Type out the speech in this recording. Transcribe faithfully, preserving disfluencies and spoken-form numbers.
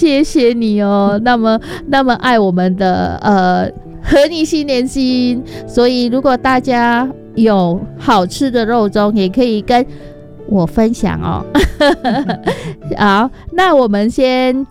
谢谢你哦，那么那么爱我们的呃和你新年新，所以如果大家有好吃的肉粽，也可以跟我分享哦。好，那我们先